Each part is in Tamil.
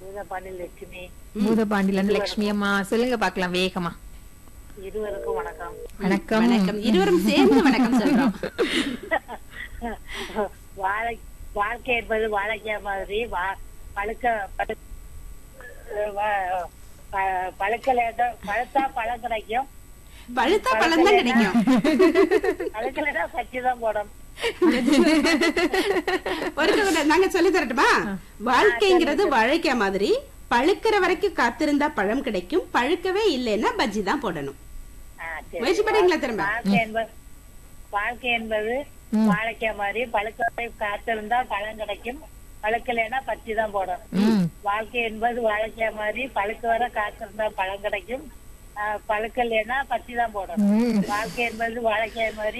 பூதப்பாண்டி லட்சுமி. பூதபாண்டில இருந்து லட்சுமி அம்மா சொல்லுங்க பாக்கலாம் வேகமா. இருவருக்கும் வணக்கம். வணக்கம். வணக்கம். இருவரும் சேர்ந்து வணக்கம் சொல்றோம். வாழ்க்கை என்பது வாழைக்காய் மாதிரி பழுத்தா பழம் கிடைக்கும், பழுத்தா பழம் தான் கிடைக்கும், பழுக்கலைன்னா பச்சி தான் போடணும். நாங்க சொல்லி தரட்டுமா? வாழ்க்கைங்கிறது வாழைக்காய் மாதிரி பழுக்கிற வரைக்கும் காத்திருந்தா பழம் கிடைக்கும், பழுக்கவே இல்லைன்னா பஜ்ஜி தான் போடணும். முயற்சி பண்ணீங்களா திரும்ப? வாழ்க்கை என்பது வாழைக்காய் மாதிரி பழுக்க வரை காத்திருந்தா பழம் கிடைக்கும், பழுக்கலைன்னா பச்சி தான் போடணும். வாழ்க்கை என்பது வாழைக்காய் மாதிரி பழுக்க வர காத்திருந்தா பழம் கிடைக்கும், பழுக்கலைன்னா பச்சி தான் போடணும். வாழ்க்கை என்பது வாழைக்காய் மாதிரி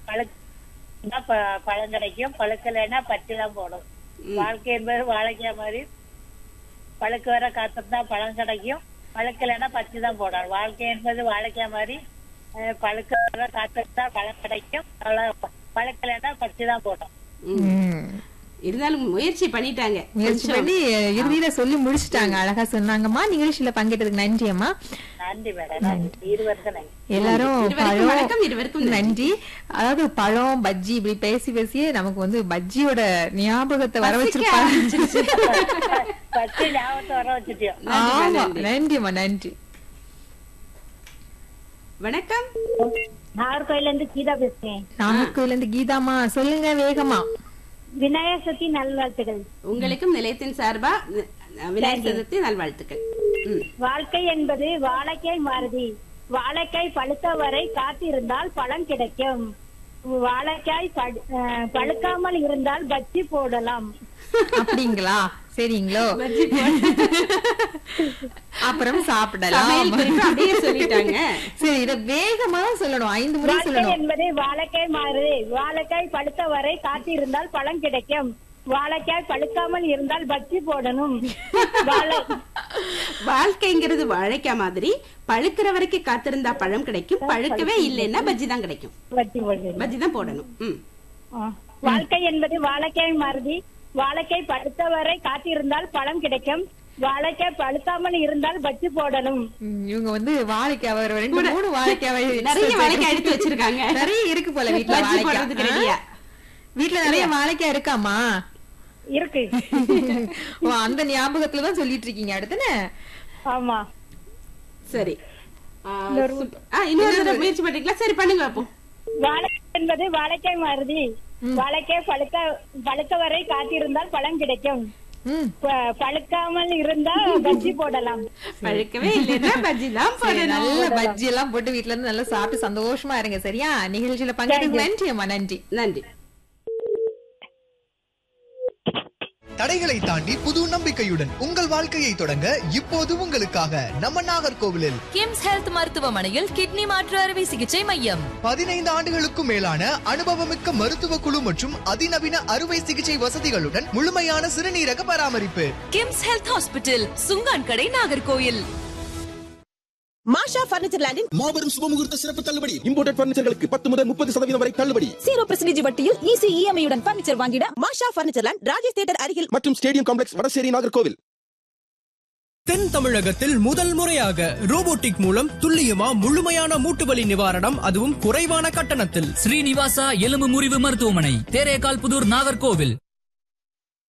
பழம் கிடைக்கும், பழுக்கலைன்னா பச்சி தான் போடணும். வாழ்க்கை என்பது வாழைக்காய் மாதிரி பழுக்க வர காத்திருந்தா பழம் கிடைக்கும், பழுக்கலைன்னா பச்சி தான் போடணும். வாழ்க்கை என்பது வாழைக்காய் மாதிரி பழுக்க வர காத்திருந்தா பழம் கிடைக்கும், பழுக்கலைன்னா பச்சி தான் போடணும். இருந்தாலும் முயற்சி பண்ணிட்டாங்க. முயற்சி பண்ணி இறுதியில சொல்லி முடிச்சுட்டாங்க. அழகா சொன்னாங்கம்மா. நிகழ்ச்சியில பங்கேற்றதுக்கு நன்றி அம்மா. நன்றி மேடம். இருவருக்கும் நன்றி. எல்லாரும் வணக்கம். இருவருக்கும் நன்றி. அதாவது பழம் பஜ்ஜி இப்படி பேசி பேசியே நமக்கு வந்து பஜ்ஜியோட ஞாபகத்தை வர வச்சிருப்பாங்க. பச்சி ஞாபகத்தை வர வச்சுட்டியோம். ஆமா, நன்றிம்மா, நன்றி. வணக்கம். நாகர்கோயில இருந்து கீதா பேசுறேன். நாகர்கோயில இருந்து கீதாமா சொல்லுங்க வேகமா. விநாயகர் சதுர்த்தி நல்வாழ்த்துக்கள். உங்களுக்கும் நிலையத்தின் சார்பா விநாயகர் சதுர்த்தி நல்வாழ்த்துக்கள். வாழ்க்கை என்பது வாழைக்காய் மாறுதி. வாழைக்காய் பழுத்த வரை காத்திருந்தால் பழம் கிடைக்கும். வாழைக்காய் பழுக்காமல் இருந்தால் பஜ்ஜி போடலாம். அப்படிங்களா? சரிங்களோ, அப்புறம் சாப்பிடலாம். அப்படியே சொல்லிட்டாங்க. சரி, இத வேகமா சொல்லணும், 5 முறை சொல்லணும். என்பது வாழைக்காய் மாறுதி. வாழைக்காய் பழுத்த வரை காத்திருந்தால் பழம் கிடைக்கும். வாழைக்காய் பழுக்காமல் இருந்தால் பஜ்ஜி போடணும். வாழ்க்கைங்கிறது வாழைக்காய் மாதிரி பழுக்கிற வரைக்கும் காத்திருந்தா பழம் கிடைக்கும், பழுக்கவே இல்லைன்னா பஜ்ஜி தான் கிடைக்கும், பஜ்ஜி தான் போடணும். வாழ்க்கை என்பது வாழைக்காய் மாறுதி. வாழைக்காய் பழுத்த வரை காத்திருந்தால் பழம் கிடைக்கும். வாழைக்காய் பழுக்காமல் இருந்தால் பஜ்ஜி போடணும். இவங்க வந்து வாழைக்காய் 2-3 வாழைக்காய் நிறைய வாழைக்காய் எடுத்து வச்சிருக்காங்க. நிறைய இருக்கு போல வீட்டுல. வீட்டுல நிறைய வாழைக்காய் இருக்காமா? இருக்கு. அந்த ஞாபகத்துலதான் சொல்லிட்டு இருக்கீங்க. அடுத்துன்னு ஆமா. சரி, இன்னொரு தடவை முயற்சி பண்றீங்களா? சரி, பண்ணுங்க. அப்போ வாழைக்காய் என்பது வாழைக்காய் மாறுதி. வாழைக்காய் பழுக்க வரை காத்திருந்தால் பழம் கிடைக்கும். பழுக்காமல் இருந்தா பஜ்ஜி போடலாம். பழுக்கவே இல்லைன்னா பஜ்ஜி தான் போடணும். நல்ல பஜ்ஜி எல்லாம் போட்டு வீட்டுல இருந்து நல்லா சாப்பிட்டு சந்தோஷமா இருங்க. சரியா? நிகழ்ச்சியில பங்கேற்க நன்றி அம்மா. நன்றி. நன்றி. தடைகளை தாண்டி புது நம்பிக்கையுடன் உங்கள் வாழ்க்கையை தொடங்க இப்போது உங்களுக்காக நம்ம நாகர்கோவிலில் கிம்ஸ் ஹெல்த் மருத்துவமனையில் கிட்னி மாற்று அறுவை சிகிச்சை மையம். 15 ஆண்டுகளுக்கும் மேலான அனுபவமிக்க மருத்துவ குழு மற்றும் அதிநவீன அறுவை சிகிச்சை வசதிகளுடன் முழுமையான சிறுநீரக பராமரிப்பு. கிம்ஸ் ஹெல்த் ஹாஸ்பிட்டல், சுங்கான் கடை, நாகர்கோயில். மாஷா பர்னிச்சர் லேண்டின் மாபெரும் சுபமுகூர்த்த சிறப்பு தள்ளுபடி. இம்போர்ட்டட் பர்னிச்சர்களுக்கு 10 முதல் 30% வரை தள்ளுபடி. 0% வட்டியில் ஈஸி இஎம்ஐ உடன் பர்னிச்சர் வாங்கிட மாஷா பர்னிச்சர் லேண்ட், ராஜேஷ் தியேட்டர் அருகில் மற்றும் ஸ்டேடியம் காம்ப்ளெக்ஸ், வடசேரி, நாகர்கோவில். தென் தமிழகத்தில் முதல் முறையாக ரோபோட்டிக் மூலம் துல்லியமா முழுமையான மூட்டுவலி நிவாரணம், அதுவும் குறைவான கட்டணத்தில். ஸ்ரீனிவாசா எலும்பு முறிவு மருத்துவமனை, தேரேகால் புதூர், நாகர்கோவில்.